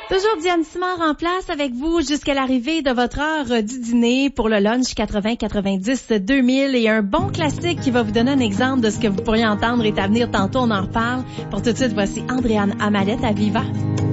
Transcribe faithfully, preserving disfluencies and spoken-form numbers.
Toujours Diane Simard en place avec vous jusqu'à l'arrivée de votre heure du dîner pour le lunch quatre-vingts quatre-vingt-dix deux mille et un bon classique qui va vous donner un exemple de ce que vous pourriez entendre est à venir. Tantôt, on en reparle. Pour tout de suite, voici Andréane Amalette à Viva.